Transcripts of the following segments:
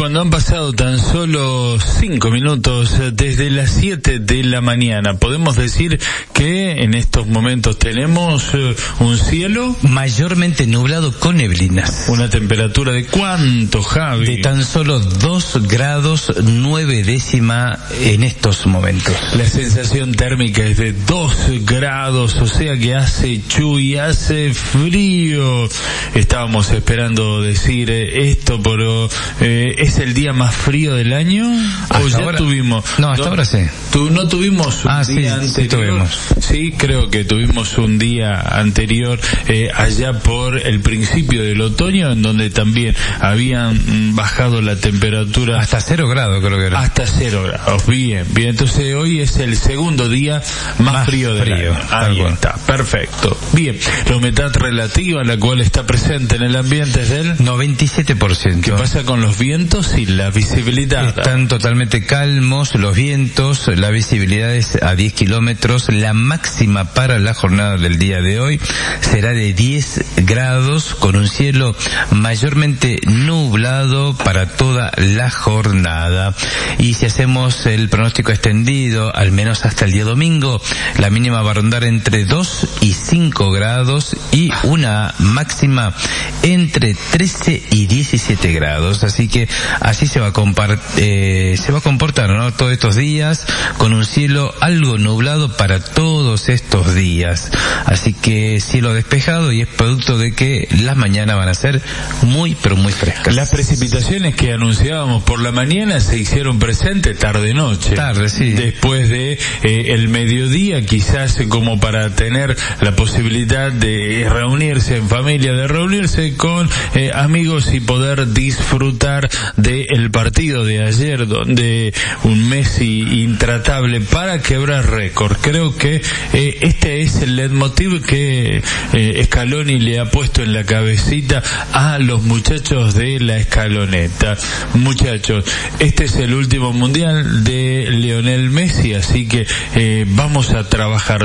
Cuando han pasado tan solo 5 minutos desde las 7 de la mañana, podemos decir que en estos momentos tenemos un cielo mayormente nublado con neblinas. Una temperatura de ¿cuánto, Javi? De tan solo 2 grados 9 décima en estos momentos. La sensación térmica es de 2 grados, o sea que hace chuy, hace frío. Estábamos esperando decir esto, pero ¿es el día más frío del año? ¿O ya ahora tuvimos? No, hasta ahora sí. ¿No tuvimos un día anterior? Sí tuvimos. Sí, creo que tuvimos un día anterior, allá por el principio del otoño, en donde también habían bajado la temperatura. Hasta 0 grados creo que era. Hasta 0 grados, bien. Entonces hoy es el segundo día más frío del año. Ahí está, perfecto. Bien, la humedad relativa, la cual está presente en el ambiente, es del 97%. ¿Qué pasa con los vientos y la visibilidad? Están totalmente calmos los vientos, la visibilidad es a 10 kilómetros, la máxima para la jornada del día de hoy será de 10 grados con un cielo mayormente nublado para toda la jornada. Y si hacemos el pronóstico extendido, al menos hasta el día domingo, la mínima va a rondar entre 2 y 5 grados y una máxima entre 13 y 17 grados. Así que así se va a comportar, ¿no? Todos estos días con un cielo algo nublado para todos estos días. Así que cielo despejado, y es producto de que las mañanas van a ser muy pero muy frescas. Las precipitaciones que anunciábamos por la mañana se hicieron presentes tarde-noche. Tarde, sí. Después de el mediodía, quizás como para tener la posibilidad de reunirse en familia, de reunirse con amigos y poder disfrutar del partido de ayer, donde un Messi intratable para quebrar récord. Creo que este es el leitmotiv que Scaloni le ha puesto en la cabecita a los muchachos de la escaloneta. Muchachos, este es el último mundial de Lionel Messi, así que vamos a trabajar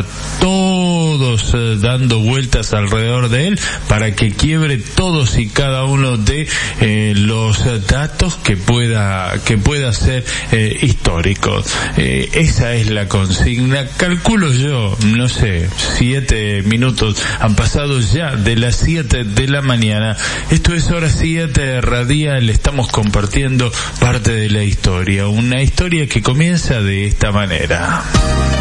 todos dando vueltas alrededor de él para que quiebre todos y cada uno de los datos que pueda ser histórico. Esa es la consigna. Calculo yo, no sé, 7 minutos han pasado ya de las 7 de la mañana. Esto es Hora 7 Radial. Estamos compartiendo parte de la historia, una historia que comienza de esta manera.